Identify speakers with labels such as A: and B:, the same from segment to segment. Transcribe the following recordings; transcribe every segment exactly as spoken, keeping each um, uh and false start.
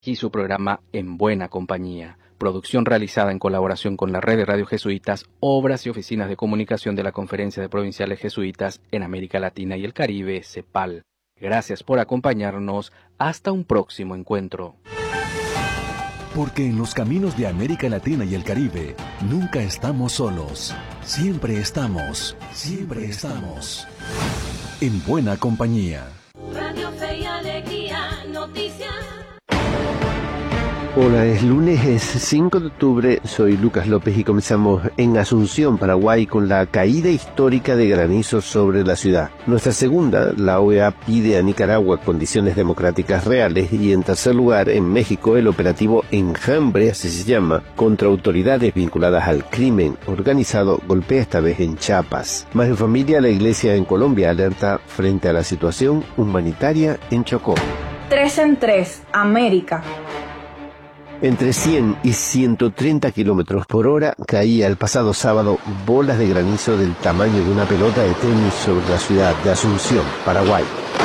A: y su programa En Buena Compañía, producción realizada en colaboración con la Red de Radio Jesuitas, Obras y Oficinas de Comunicación de la Conferencia de Provinciales Jesuitas en América Latina y el Caribe, CEPAL. Gracias por acompañarnos. Hasta un próximo encuentro.
B: Porque en los caminos de América Latina y el Caribe, nunca estamos solos. Siempre estamos, siempre estamos en buena compañía.
C: Radio Fe y Alegría, noticias.
D: Hola, es lunes, es cinco de octubre, soy Lucas López y comenzamos en Asunción, Paraguay, con la caída histórica de granizo sobre la ciudad. Nuestra segunda, la O E A pide a Nicaragua condiciones democráticas reales, y en tercer lugar, en México, el operativo Enjambre, así se llama, contra autoridades vinculadas al crimen organizado, golpea esta vez en Chiapas. Más en familia, la iglesia en Colombia alerta frente a la situación humanitaria en Chocó.
E: Tres en tres, América.
D: Entre cien y ciento treinta kilómetros por hora caía el pasado sábado bolas de granizo del tamaño de una pelota de tenis sobre la ciudad de Asunción, Paraguay.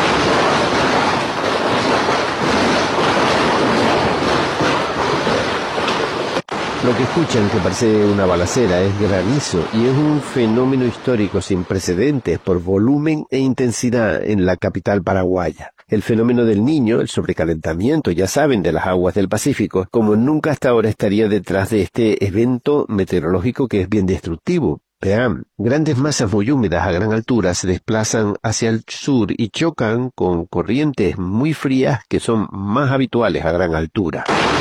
D: Lo que escuchan, que parece una balacera, es granizo y es un fenómeno histórico sin precedentes por volumen e intensidad en la capital paraguaya. El fenómeno del Niño, el sobrecalentamiento, ya saben, de las aguas del Pacífico, como nunca hasta ahora estaría detrás de este evento meteorológico que es bien destructivo. Vean, grandes masas muy húmedas a gran altura se desplazan hacia el sur y chocan con corrientes muy frías que son más habituales a gran altura.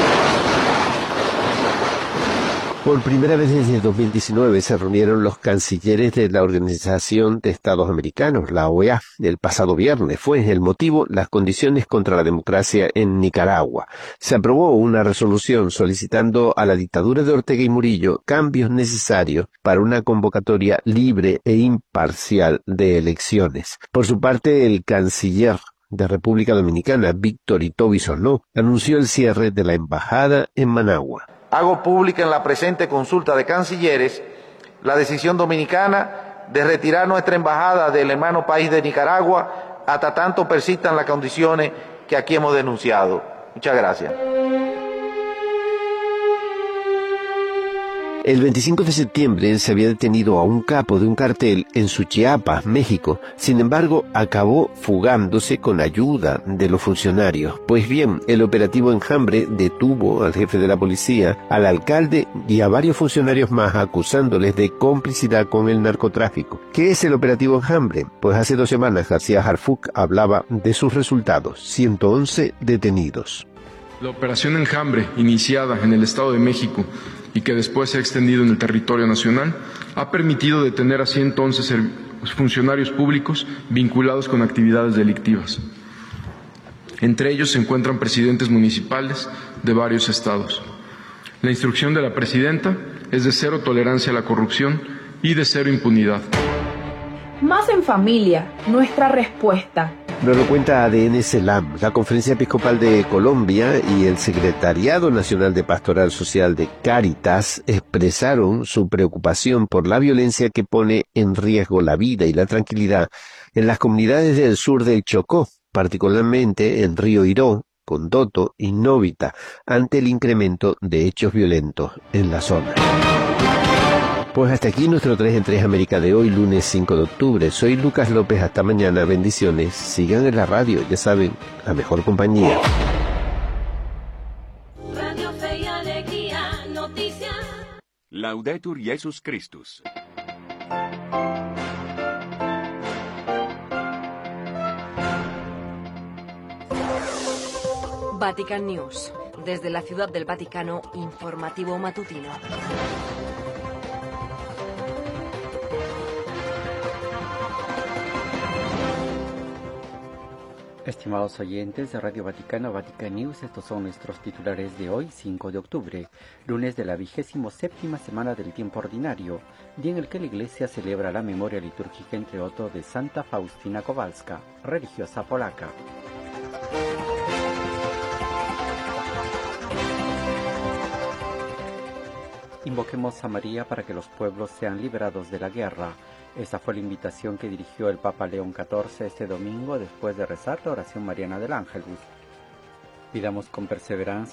D: Por primera vez desde dos mil diecinueve se reunieron los cancilleres de la Organización de Estados Americanos, la O E A, el pasado viernes. Fue el motivo las condiciones contra la democracia en Nicaragua. Se aprobó una resolución solicitando a la dictadura de Ortega y Murillo cambios necesarios para una convocatoria libre e imparcial de elecciones. Por su parte, el canciller de República Dominicana, Víctor Ito Bisonó, anunció el cierre de la embajada en Managua.
F: Hago pública en la presente consulta de cancilleres la decisión dominicana de retirar nuestra embajada del hermano país de Nicaragua hasta tanto persistan las condiciones que aquí hemos denunciado. Muchas gracias.
D: El veinticinco de septiembre se había detenido a un capo de un cartel en Suchiapas, México. Sin embargo, acabó fugándose con ayuda de los funcionarios. Pues bien, el operativo Enjambre detuvo al jefe de la policía, al alcalde y a varios funcionarios más, acusándoles de complicidad con el narcotráfico. ¿Qué es el operativo Enjambre? Pues hace dos semanas García Harfuch hablaba de sus resultados. ciento once detenidos.
G: La operación Enjambre, iniciada en el Estado de México y que después se ha extendido en el territorio nacional, ha permitido detener a ciento once funcionarios públicos vinculados con actividades delictivas. Entre ellos se encuentran presidentes municipales de varios estados. La instrucción de la presidenta es de cero tolerancia a la corrupción y de cero impunidad.
E: Más en familia, nuestra respuesta.
D: Nos lo cuenta A D N CELAM. La Conferencia Episcopal de Colombia y el Secretariado Nacional de Pastoral Social de Cáritas expresaron su preocupación por la violencia que pone en riesgo la vida y la tranquilidad en las comunidades del sur del Chocó, particularmente en Río Iró, Condoto y Novita, ante el incremento de hechos violentos en la zona. Pues hasta aquí nuestro tres en tres América de hoy, lunes cinco de octubre. Soy Lucas López, hasta mañana, bendiciones. Sigan en la radio, ya saben, la mejor compañía.
C: Radio Fe y Alegría, noticias.
H: Laudetur Jesus Christus.
I: Vatican News. Desde la Ciudad del Vaticano, informativo matutino.
J: Estimados oyentes de Radio Vaticano, Vatican News, estos son nuestros titulares de hoy, cinco de octubre, lunes de la vigésimo séptima semana del tiempo ordinario, día en el que la Iglesia celebra la memoria litúrgica, entre otros, de Santa Faustina Kowalska, religiosa polaca. Invoquemos a María para que los pueblos sean liberados de la guerra. Esa fue la invitación que dirigió el Papa León catorce este domingo después de rezar la oración mariana del Ángelus. Pidamos con perseverancia